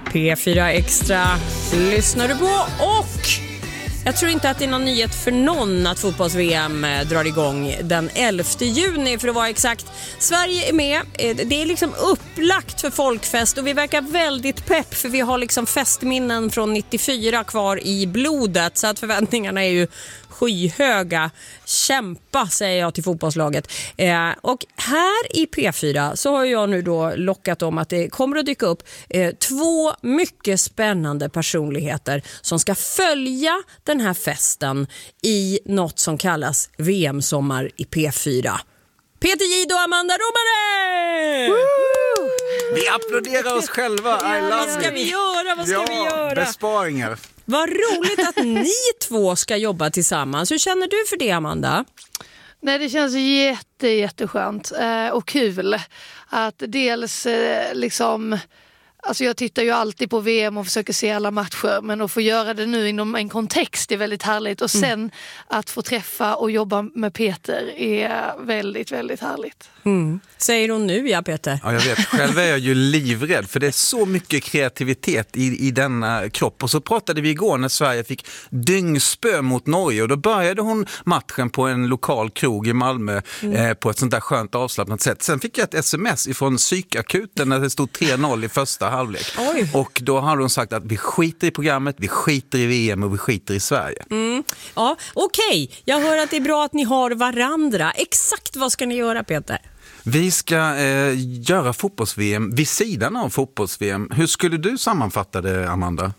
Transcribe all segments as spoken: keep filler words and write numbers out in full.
P fyra Extra lyssnar du på, och jag tror inte att det är någon nyhet för någon att fotbolls-V M drar igång den elfte juni för att vara exakt. Sverige är med, det är liksom upplagt för folkfest och vi verkar väldigt pepp för vi har liksom festminnen från nittiofyra kvar i blodet, så att förväntningarna är ju skyhöga. Kämpa, säger jag till fotbollslaget. Eh, och här i P fyra så har jag nu då lockat om att det kommer att dyka upp eh, två mycket spännande personligheter som ska följa den här festen i något som kallas V M-sommar i P fyra. Peter Jihde och Amanda Romare! Woo! Vi applåderar oss själva. I love Vad ska vi göra? Vad ska ja, vi göra? Besparingar. Vad roligt att ni två ska jobba tillsammans. Hur känner du för det, Amanda? Nej, det känns jätte, jätteskönt eh, och kul att dels eh, liksom... Alltså jag tittar ju alltid på V M och försöker se alla matcher, men att få göra det nu inom en kontext är väldigt härligt. Och sen mm. att få träffa och jobba med Peter är väldigt, väldigt härligt. Mm. Säger hon nu, ja Peter? Ja, jag vet. Själv är jag ju livrädd för det är så mycket kreativitet i, i denna kropp. Och så pratade vi igår när Sverige fick dyngspö mot Norge och då började hon matchen på en lokal krog i Malmö mm. eh, på ett sånt där skönt avslappnat sätt. Sen fick jag ett sms ifrån psykakuten när det stod tre noll i första halvlek. Oj. Och då har hon sagt att vi skiter i programmet, vi skiter i V M och vi skiter i Sverige. Mm. Ja, okej. Okay. Jag hör att det är bra att ni har varandra. Exakt vad ska ni göra, Peter? Vi ska eh, göra fotbolls-V M vid sidan av fotbolls-V M. Hur skulle du sammanfatta det, Amanda?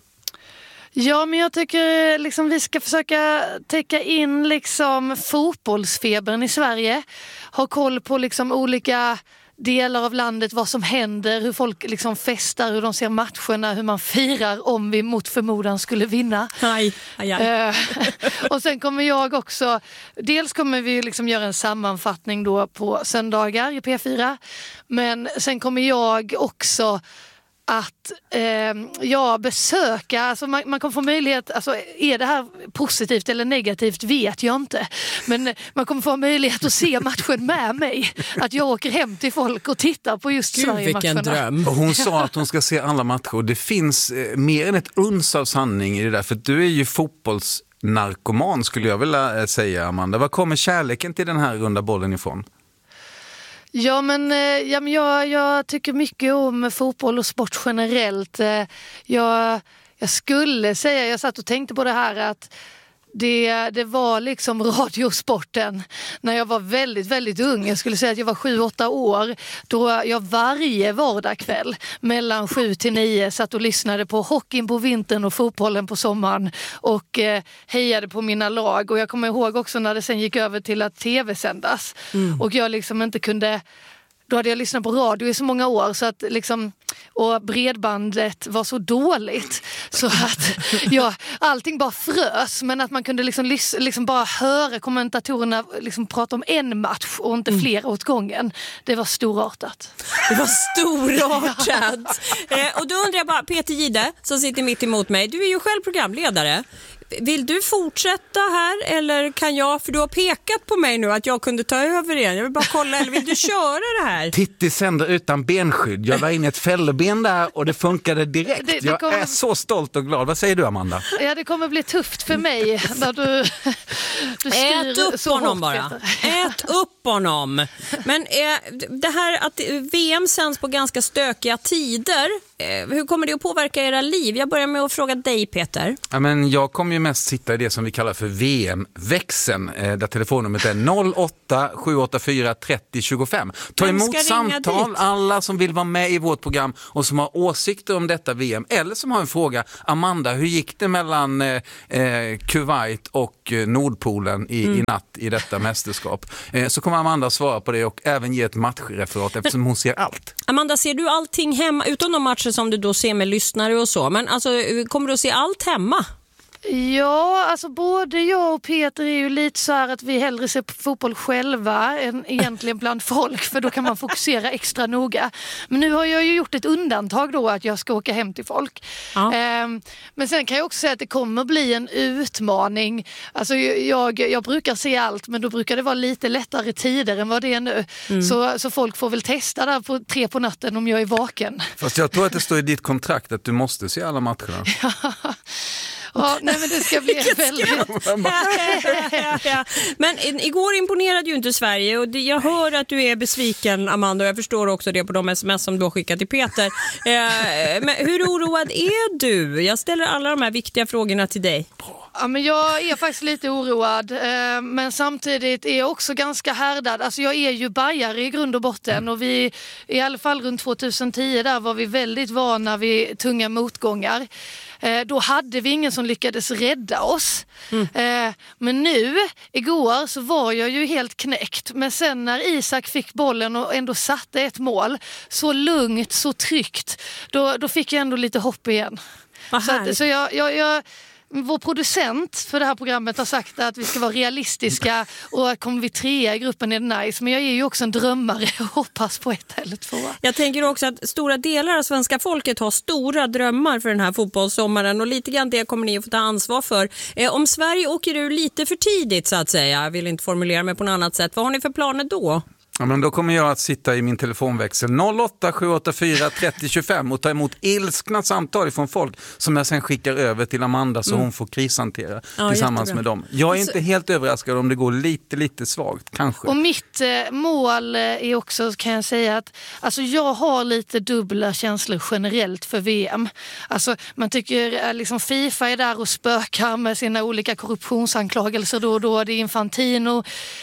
Ja, men jag tycker liksom vi ska försöka täcka in liksom fotbollsfebern i Sverige. Ha koll på liksom olika delar av landet, vad som händer, hur folk liksom festar, hur de ser matcherna, hur man firar om vi mot förmodan skulle vinna. Aj, aj, aj. Och sen kommer jag också, dels kommer vi liksom göra en sammanfattning då på söndagar i P fyra, men sen kommer jag också att eh, ja, besöka, alltså man, man kommer få möjlighet, alltså är det här positivt eller negativt vet jag inte, men man kommer få möjlighet att se matchen med mig, att jag åker hem till folk och tittar på just Sverige-matcherna. Vilken dröm. Och hon sa att hon ska se alla matcher och det finns eh, mer än ett uns av sanning i det där, för du är ju fotbollsnarkoman skulle jag vilja säga, Amanda. Var kommer kärleken till den här runda bollen ifrån? Ja, men, ja, men jag, jag tycker mycket om fotboll och sport generellt. Jag, jag skulle säga, jag satt och tänkte på det här att det, det var liksom radiosporten när jag var väldigt, väldigt ung. Jag skulle säga att jag var sju, åtta år då jag varje vardagkväll mellan sju till nio satt och lyssnade på hockeyn på vintern och fotbollen på sommaren och eh, hejade på mina lag. Och jag kommer ihåg också när det sen gick över till att tv-sändas mm. och jag liksom inte kunde... Då hade jag lyssnat på radio i så många år så att liksom, och bredbandet var så dåligt så att ja, allting bara frös, men att man kunde liksom, liksom bara höra kommentatorerna liksom prata om en match och inte mm. flera åt gången. Det var storartat. Det var storartat. eh, och då undrar jag bara, Peter Jihde som sitter mitt emot mig, du är ju själv programledare. Vill du fortsätta här eller kan jag, för du har pekat på mig nu att jag kunde ta över igen. Jag vill bara kolla, eller vill du köra det här? Titti sänder utan benskydd. Jag var inne i ett fälleben där och det funkade direkt. Det, det kommer... Jag är så stolt och glad. Vad säger du, Amanda? Ja, det kommer bli tufft för mig när du, du styr. Ät upp så honom hårt, bara. Ät upp honom. Men eh, det här att V M sänds på ganska stökiga tider, eh, hur kommer det att påverka era liv? Jag börjar med att fråga dig, Peter. Ja, men jag kommer ju mest sitta i det som vi kallar för V M-växeln eh, där telefonnumret är noll åtta sju åtta fyra tre noll två fem. Ta emot samtal, alla som vill vara med i vårt program och som har åsikter om detta V M eller som har en fråga. Amanda, hur gick det mellan eh, Kuwait och eh, Nordpolen i, mm. i natt i detta mästerskap? Eh, så kommer Amanda svara på det och även ge ett matchreferat eftersom hon ser allt. Amanda, ser du allting hemma utom de matcher som du då ser med lyssnare och så? Men alltså, kommer du att se allt hemma? Ja, alltså både jag och Peter är ju lite så här att vi hellre ser på fotboll själva än egentligen bland folk, för då kan man fokusera extra noga. Men nu har jag ju gjort ett undantag då att jag ska åka hem till folk. Ja. Ehm, men sen kan jag också säga att det kommer bli en utmaning. Alltså jag, jag brukar se allt, men då brukar det vara lite lättare tider än vad det är nu. Mm. Så, så folk får väl testa där på tre på natten om jag är vaken. Fast jag tror att det står i ditt kontrakt att du måste se alla matcherna. Ja, nej, men det ska bli väldigt... Men igår imponerade ju inte Sverige och det, jag hör att du är besviken, Amanda, och jag förstår också det på de sms som du har skickat till Peter. Eh, men hur oroad är du? Jag ställer alla de här viktiga frågorna till dig. Ja, men jag är faktiskt lite oroad, eh, men samtidigt är jag också ganska härdad. Alltså jag är ju bajare i grund och botten, och vi i alla fall runt tjugohundratio där var vi väldigt vana vid tunga motgångar. Eh, då hade vi ingen som lyckades rädda oss. Mm. Eh, men nu, igår, så var jag ju helt knäckt. Men sen när Isak fick bollen och ändå satte ett mål, så lugnt, så tryggt, då, då fick jag ändå lite hopp igen. Så, att, så jag... jag, jag Vår producent för det här programmet har sagt att vi ska vara realistiska, och kommer vi trea i gruppen är det nice. Men jag är ju också en drömmare och hoppas på ett eller två. Jag tänker också att stora delar av svenska folket har stora drömmar för den här fotbollssommaren, och lite grann det kommer ni att få ta ansvar för. Eh, om Sverige åker ur lite för tidigt så att säga, jag vill inte formulera mig på något annat sätt, vad har ni för planer då? Ja, men då kommer jag att sitta i min telefonväxel noll åtta sju åtta fyra tre noll två fem och ta emot ilskna samtal från folk som jag sen skickar över till Amanda så mm. hon får krishantera ja, tillsammans jättebra. Med dem. Jag är inte helt överraskad om det går lite, lite svagt, kanske. Och mitt eh, mål är också, kan jag säga, att alltså, jag har lite dubbla känslor generellt för V M. Alltså, man tycker liksom FIFA är där och spökar med sina olika korruptionsanklagelser då och då. Det är Infantino,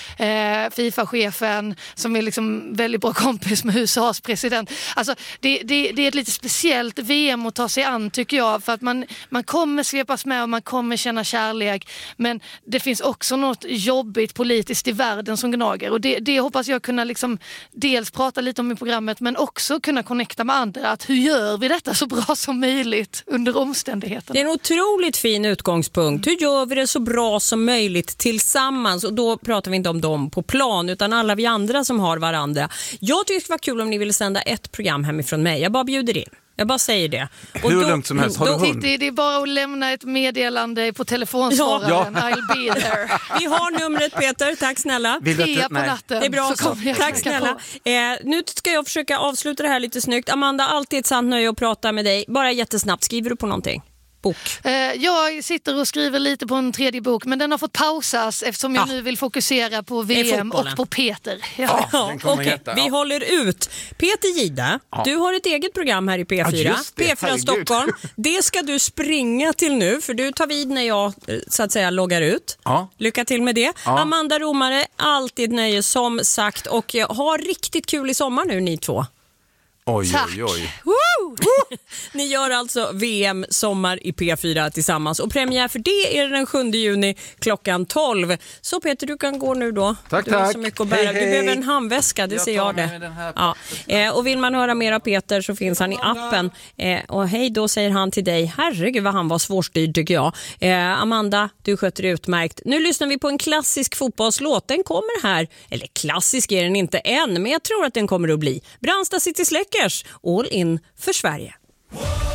eh, FIFA-chefen, som är liksom väldigt bra kompis med U S A:s president. Alltså, det, det, det är ett lite speciellt V M att ta sig an, tycker jag, för att man, man kommer svepas med och man kommer känna kärlek, men det finns också något jobbigt politiskt i världen som gnager, och det, det hoppas jag kunna liksom dels prata lite om i programmet, men också kunna connecta med andra, att hur gör vi detta så bra som möjligt under omständigheterna. Det är en otroligt fin utgångspunkt. Hur gör vi det så bra som möjligt tillsammans? Och då pratar vi inte om dem på plan, utan alla vi andra som har varandra. Jag tycker det var kul om ni ville sända ett program hemifrån mig. Jag bara bjuder in. Jag bara säger det. Och Hur då, långt som helst. Har du hund? Det, det är bara att lämna ett meddelande på telefonsvararen. Ja. I'll be there. Vi har numret, Peter. Tack snälla. Trea på natten. Det är bra. Så tack snälla. Eh, nu ska jag försöka avsluta det här lite snyggt. Amanda, alltid ett sant nöje att prata med dig. Bara jättesnabbt. Skriver du på någonting? Bok. Jag sitter och skriver lite på en tredje bok, men den har fått pausas eftersom jag ja. nu vill fokusera på V M och på Peter. Ja. Ja, okay. ja. Vi håller ut. Peter Gide, ja. du har ett eget program här i P fyra. Ja, P fyra Herregud. Stockholm. Det ska du springa till nu, för du tar vid när jag så att säga loggar ut. Ja. Lycka till med det. Ja. Amanda Romare, alltid nöje som sagt, och ha riktigt kul i sommar nu ni två. Oj, Tack. oj, oj. Ni gör alltså V M sommar i P fyra tillsammans, och premiär för det är den sjunde juni klockan tolv. Så Peter, du kan gå nu då. Tack, du tack. Har så mycket att bära. Hej, hej. Du behöver en handväska, det jag ser jag det. Ja. Eh, och vill man höra mer av Peter så finns han i appen. Eh, och hej, då säger han till dig, herregud vad han var svårstyrd tycker jag. Eh, Amanda, du sköter det utmärkt. Nu lyssnar vi på en klassisk fotbollslåt. Den kommer här, eller klassisk är den inte än, men jag tror att den kommer att bli. Brandsta City Släckers, All in för Sverige.